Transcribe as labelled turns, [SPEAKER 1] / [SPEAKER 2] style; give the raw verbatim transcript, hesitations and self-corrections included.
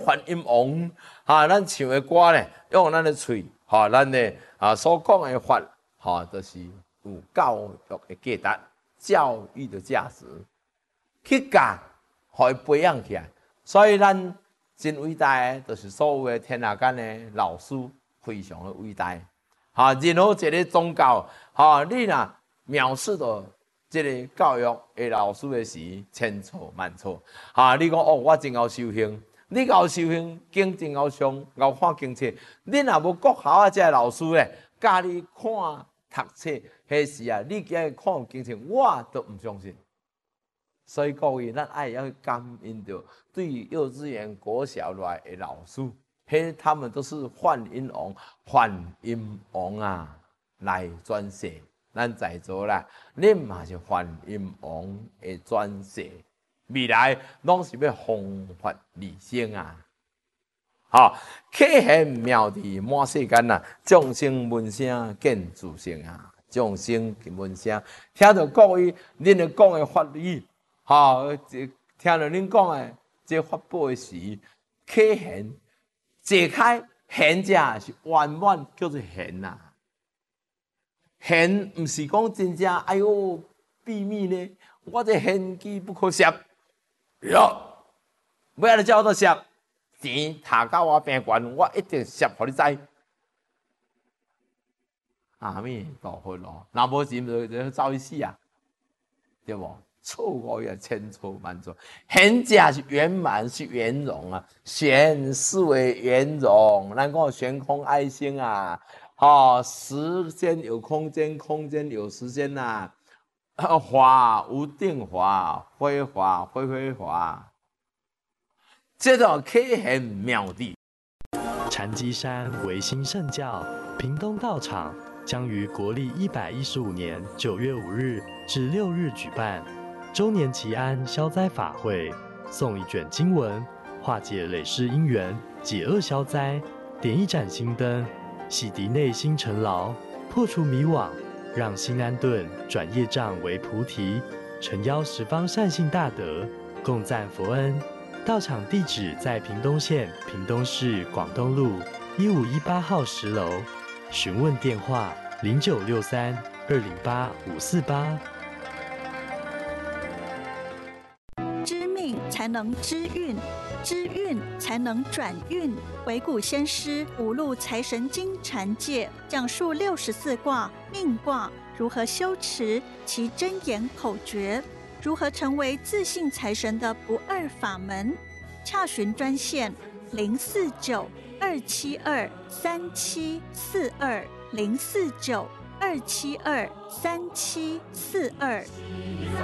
[SPEAKER 1] 传音王，哈，咱唱的歌咧，用咱的嘴，哈，咱的啊所讲的法，哈，都、就是有教育的价值、教育的价值，去教，互伊培养起来。所以咱真伟大的，就是所有的天下间的老师，非常的伟大。哈，任何一个宗教，哈，你若藐视到这个教育的老师的时，千错万错。哈，你讲哦，我真够修行，你够修行，经真够上，够看经册。你若无国校啊，这个老师咧，教你看读册，迄时啊，你今日看经册，我都唔相信。所以各位，咱爱要感恩着对幼稚园、国小来的老师，迄他们都是梵音王、梵音王啊，来转世。咱在座啦，恁嘛是梵音王的转世，未来拢是要弘法利生啊！好，启现妙智满世间啊，众生闻声见自性啊，众生闻声，听到各位恁咧讲的法理，好，听到恁讲的这法宝的时，启现解开现者是圆满叫做现啊。现唔是讲真正，哎呦秘密呢？我这现机不可摄，哟，要安尼叫我摄，钱踏到我病悬，我一定摄，互你知。阿弥陀佛咯，若无钱就就走去死啊，对无？错误也千错万错，现者是圆满，是圆融啊，玄是为圆融，咱讲悬空爱心啊。哦，时间有空间，空间有时间呐、啊。法无定法，非法非非法，这种启现妙智。
[SPEAKER 2] 禅机山维新圣教屏东道场将于国历一百一十五年九月五日至六日举办周年祈安消灾法会，送一卷经文，化解累世因缘，解厄消灾，点一盏心灯。洗涤内心尘劳，破除迷惘，让心安顿，转业障为菩提，诚邀十方善信大德共赞佛恩。道场地址在屏东县屏东市广东路一五一八号十楼，询问电话零九六三二零八五四八。
[SPEAKER 3] 知命才能知运，知运才能转运。惟古先师五路财神经禅戒讲述六十四卦命卦如何修持，其真言口诀，如何成为自信财神的不二法门。洽询专线零四九二七二三七四二零四九二七二三七四二。